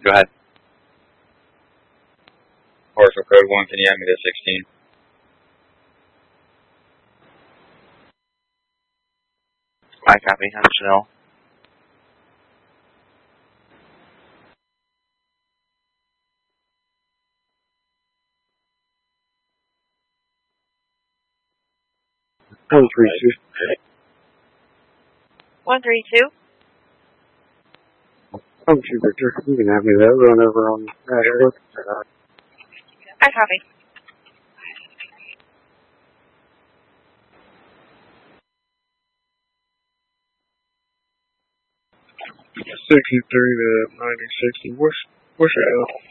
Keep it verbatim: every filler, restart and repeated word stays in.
Go ahead. Parcel code one, can you add me to sixteen? I copy. I'm Chanel. One three two. One three two. One two Victor. You can have me that run over on that area. I copy. Sixty three to ninety sixty. What's what's your L?